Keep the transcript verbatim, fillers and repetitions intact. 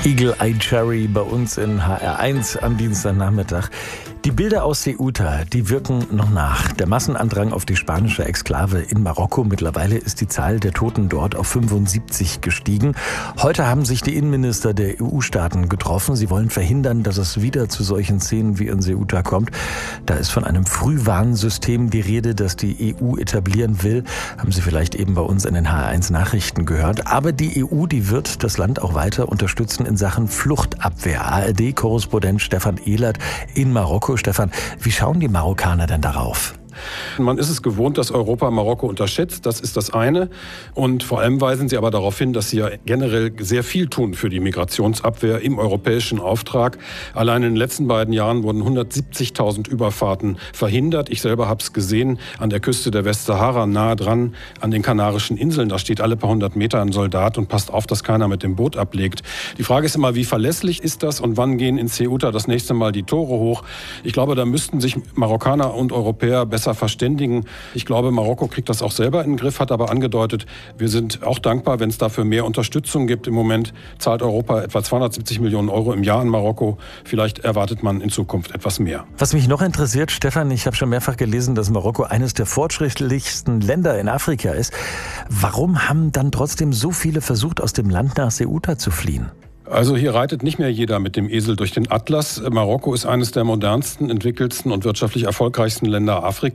Eagle Eye Cherry bei uns in H R eins am Dienstagnachmittag. Die Bilder aus Ceuta, die wirken noch nach. Der Massenandrang auf die spanische Exklave in Marokko. Mittlerweile ist die Zahl der Toten dort auf fünfundsiebzig gestiegen. Heute haben sich die Innenminister der E U-Staaten getroffen. Sie wollen verhindern, dass es wieder zu solchen Szenen wie in Ceuta kommt. Da ist von einem Frühwarnsystem die Rede, das die E U etablieren will. Haben Sie vielleicht eben bei uns in den H R eins Nachrichten gehört. Aber die E U, die wird das Land auch weiter unterstützen in Sachen Fluchtabwehr. A R D-Korrespondent Stefan Ehlert in Marokko. Stefan, wie schauen die Marokkaner denn darauf? Man ist es gewohnt, dass Europa Marokko unterschätzt. Das ist das eine. Und vor allem weisen sie aber darauf hin, dass sie ja generell sehr viel tun für die Migrationsabwehr im europäischen Auftrag. Allein in den letzten beiden Jahren wurden hundertsiebzigtausend Überfahrten verhindert. Ich selber habe es gesehen an der Küste der Westsahara, nahe dran an den Kanarischen Inseln. Da steht alle paar hundert Meter ein Soldat und passt auf, dass keiner mit dem Boot ablegt. Die Frage ist immer, wie verlässlich ist das und wann gehen in Ceuta das nächste Mal die Tore hoch? Ich glaube, da müssten sich Marokkaner und Europäer besser verständigen. Ich glaube, Marokko kriegt das auch selber in den Griff, hat aber angedeutet, wir sind auch dankbar, wenn es dafür mehr Unterstützung gibt. Im Moment zahlt Europa etwa zweihundertsiebzig Millionen Euro im Jahr an Marokko. Vielleicht erwartet man in Zukunft etwas mehr. Was mich noch interessiert, Stefan, ich habe schon mehrfach gelesen, dass Marokko eines der fortschrittlichsten Länder in Afrika ist. Warum haben dann trotzdem so viele versucht, aus dem Land nach Ceuta zu fliehen? Also hier reitet nicht mehr jeder mit dem Esel durch den Atlas. Marokko ist eines der modernsten, entwickelsten und wirtschaftlich erfolgreichsten Länder Afrikas.